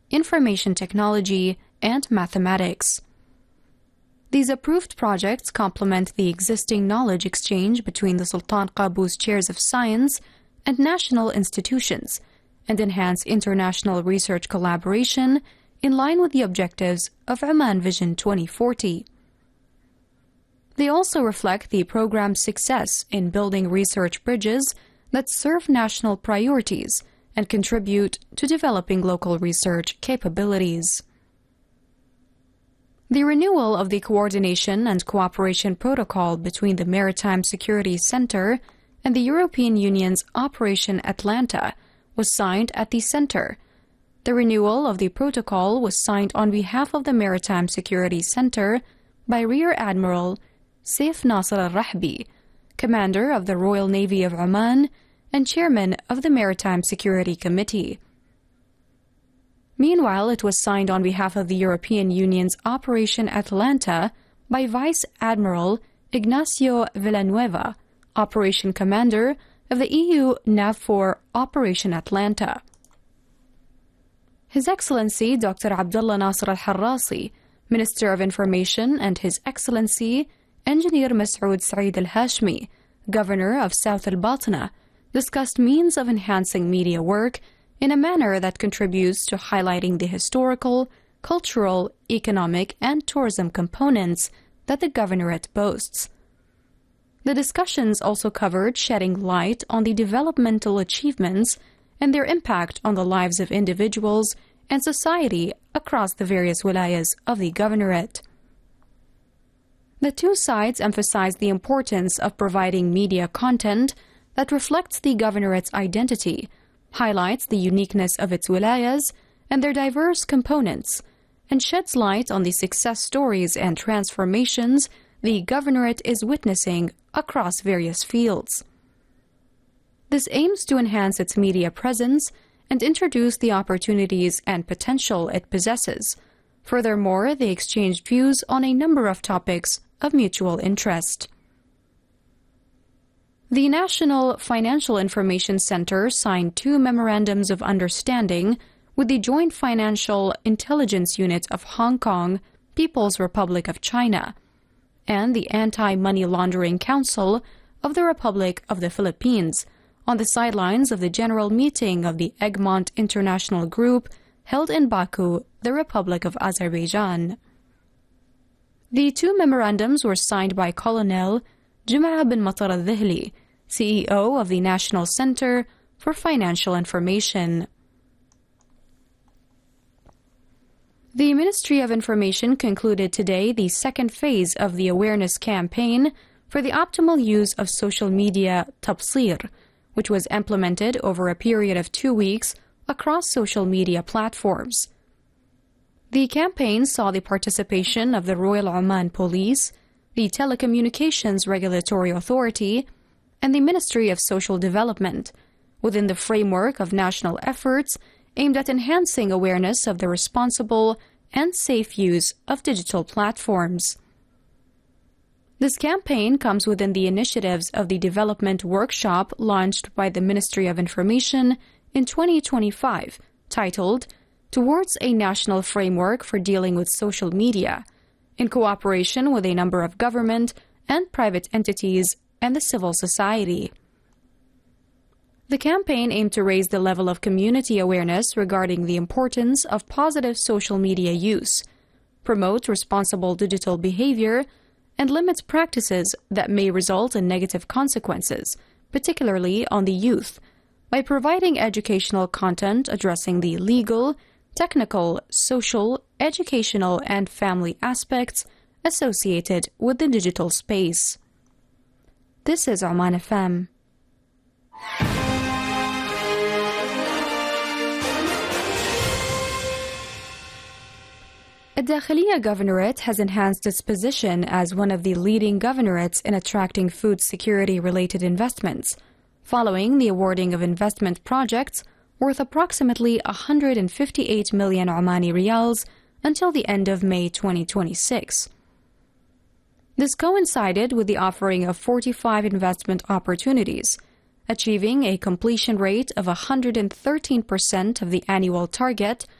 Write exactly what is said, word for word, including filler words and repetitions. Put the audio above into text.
information technology, and mathematics. These approved projects complement the existing knowledge exchange between the Sultan Qaboos chairs of science and national institutions, and enhance international research collaboration in line with the objectives of Oman Vision twenty forty. They also reflect the program's success in building research bridges that serve national priorities and contribute to developing local research capabilities. The renewal of the Coordination and Cooperation Protocol between the Maritime Security Center and the European Union's Operation Atlanta was signed at the Center. The renewal of the protocol was signed on behalf of the Maritime Security Center by Rear Admiral Saif Nasser al-Rahbi, Commander of the Royal Navy of Oman and Chairman of the Maritime Security Committee. Meanwhile, it was signed on behalf of the European Union's Operation Atlanta by Vice Admiral Ignacio Villanueva, Operation Commander of the E U NAVFOR Operation Atlanta. His Excellency Doctor Abdullah Nasser al-Harrasi, Minister of Information, and His Excellency Engineer Masoud Saeed al-Hashmi, Governor of South al-Batna, discussed means of enhancing media work in a manner that contributes to highlighting the historical, cultural, economic, and tourism components that the governorate boasts. The discussions also covered shedding light on the developmental achievements and their impact on the lives of individuals and society across the various wilayas of the governorate. The two sides emphasized the importance of providing media content that reflects the governorate's identity, highlights the uniqueness of its wilayas and their diverse components, and sheds light on the success stories and transformations the governorate is witnessing across various fields. This aims to enhance its media presence and introduce the opportunities and potential it possesses. Furthermore, they exchanged views on a number of topics of mutual interest. The National Financial Information Center signed two memorandums of understanding with the Joint Financial Intelligence Unit of Hong Kong, People's Republic of China, and the Anti-Money Laundering Council of the Republic of the Philippines on the sidelines of the General Meeting of the Egmont International Group held in Baku, the Republic of Azerbaijan. The two memorandums were signed by Colonel Jumaa bin Matar al-Dhihli, C E O of the National Center for Financial Information. The Ministry of Information concluded today the second phase of the awareness campaign for the optimal use of social media Tabsir, which was implemented over a period of two weeks across social media platforms. The campaign saw the participation of the Royal Oman Police, the Telecommunications Regulatory Authority, and the Ministry of Social Development, within the framework of national efforts aimed at enhancing awareness of the responsible and safe use of digital platforms. This campaign comes within the initiatives of the development workshop launched by the Ministry of Information in twenty twenty-five, titled Towards a National Framework for Dealing with Social Media, in cooperation with a number of government and private entities and the civil society. The campaign aimed to raise the level of community awareness regarding the importance of positive social media use, promote responsible digital behavior, and limit practices that may result in negative consequences, particularly on the youth, by providing educational content addressing the legal, technical, social, educational, and family aspects associated with the digital space. This is Oman F M. Al-Dakhiliya Governorate has enhanced its position as one of the leading governorates in attracting food security-related investments, following the awarding of investment projects worth approximately one hundred fifty-eight million Omani riyals until the end of May twenty twenty-six. This coincided with the offering of forty-five investment opportunities, achieving a completion rate of one hundred thirteen percent of the annual target